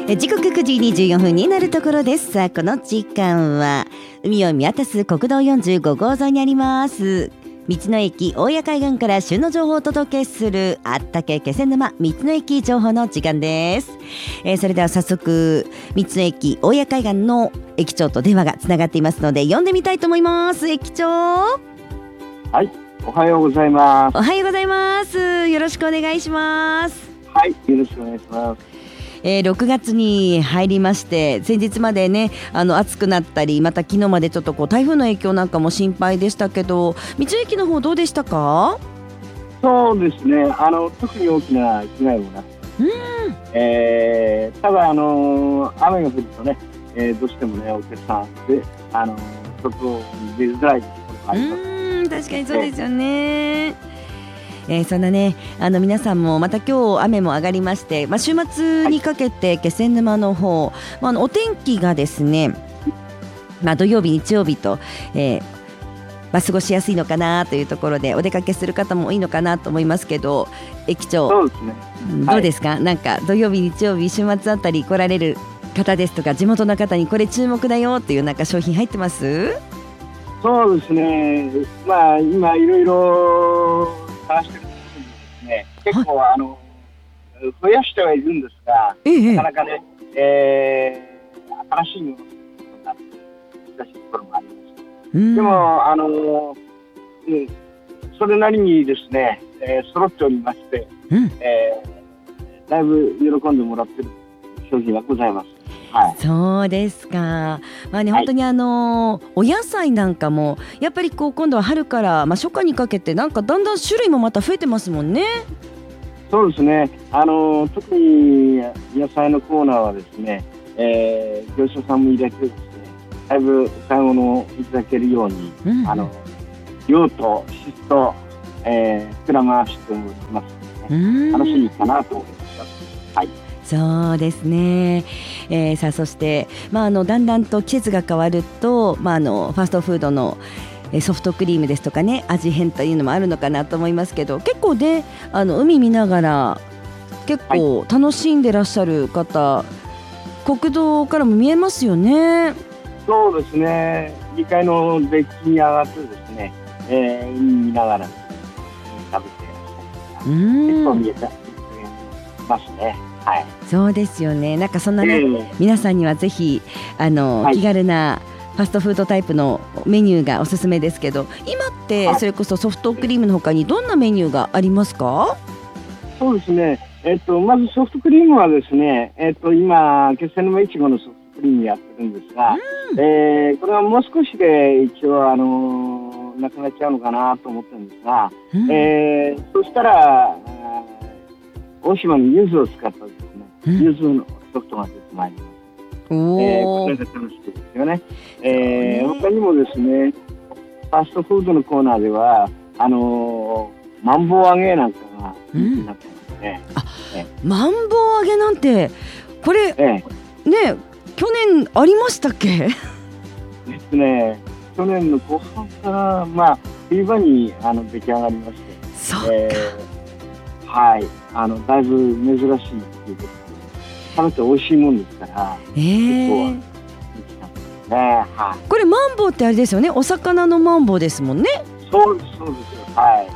時刻9時24分になるところです。さあこの時間は海を見渡す国道45号沿いにあります道の駅大谷海岸から旬の情報をお届けするあったけ気仙沼道の駅情報の時間です。それでは早速道の駅大谷海岸の駅長と電話がつながっていますので呼んでみたいと思います。駅長、 はい、おはようございます。 おはようございます。よろしくお願いします。 はい、よろしくお願いします。 6月に入りまして、先日までね暑くなったり、また昨日までちょっと台風の影響なんかも心配でしたけど、道の駅の方どうでしたか？ そうですね、特に大きな被害もなく、ただ雨が降るとね、どうしてもねお客さんで外に出づらいところがあります。 確かにそうですよね。そんなね皆さんもまた今日雨も上がりまして、週末にかけて気仙沼の方、お天気がですね、土曜日日曜日と、過ごしやすいのかなというところで、お出かけする方もいいのかなと思いますけど、駅長、 そうですね、 どうですか？なんか土曜日日曜日週末あたり来られる方ですとか、地元の方にこれ注目だよっていうなんか商品入ってます？ そうですね、今いろいろ探してるところにですね、結構増やしてはいるんですが、なかなかね、新しいものが難しいところもあります。でもそれなりにですね、揃っておりまして、だいぶ喜んでもらってる商品はございます。はい、 そうですか。本当にお野菜なんかもやっぱり今度は春から、初夏にかけてなんかだんだん種類もまた増えてますもんね。 そうですね、特に野菜のコーナーはですね、業者さんも入れてですね、だいぶお買い物をいただけるように、量と質と、膨らましておりますので、楽しみかなと思います。はい、 そうですね。さあそして、だんだんと季節が変わると、ファーストフードのソフトクリームですとかね、味変というのもあるのかなと思いますけど、結構ね海見ながら結構楽しんでらっしゃる方、国道からも見えますよね。 そうですね、2階のデッキに上がってですね、海見ながら食べて結構見えますね。はい、そうですよね。なんかそんなね、皆さんにはぜひ気軽なファストフードタイプのメニューがおすすめですけど、今ってそれこそソフトクリームの他にどんなメニューがありますか？ そうですね、まずソフトクリームはですね、今気仙沼いちごのソフトクリームやってるんですが、これはもう少しで一応なくなっちゃうのかなと思ってるんですが、そしたら大島の柚子を使ったですね、柚子のソフトが出てまいります。これが楽しいですよね。他にもですね、ファーストフードのコーナーではマンボウ揚げなんかが人気になってますね。 マンボウ揚げなんてこれ、ね去年ありましたっけ？ ですね、去年の後半から冬場に出来上がりまして、 そうか、 はい、だいぶ珍しいということで、食べて美味しいもんですから、 これマンボウってあれですよね、お魚のマンボウですもんね。 そうですそうです。はい。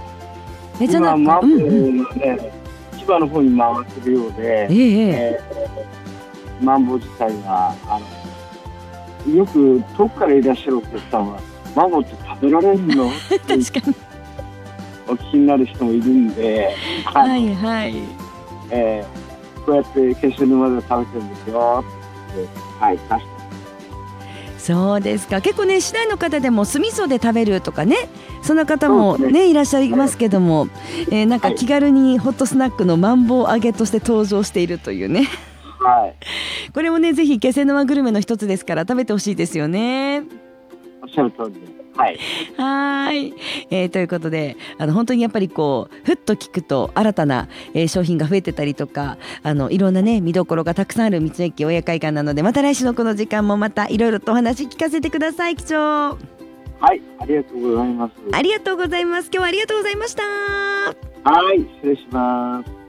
今マンボウのね、千葉の方に回ってるようで、マンボウ自体がよく遠くからいらっしゃるお客さんは、マンボウって食べられるの？ 確かに。 お聞きになる人もいるんで、 はいはい。 こうやって気仙沼で食べてるんですよって、はい、出して。 そうですか。結構ね、市内の方でも酢味噌で食べるとかね、そんな方もねいらっしゃいますけども、なんか気軽にホットスナックのマンボウ揚げとして登場しているというね。 はい。 これもね、ぜひ気仙沼グルメの一つですから食べてほしいですよね。 おっしゃる通りです。はい。 ということで本当にやっぱりふっと聞くと新たな、商品が増えてたりとか、いろんなね見どころがたくさんある道の駅大谷海岸なので、また来週のこの時間もまたいろいろとお話聞かせてください。機長、 はい、ありがとうございます。 ありがとうございます。今日はありがとうございました。 はい、失礼します。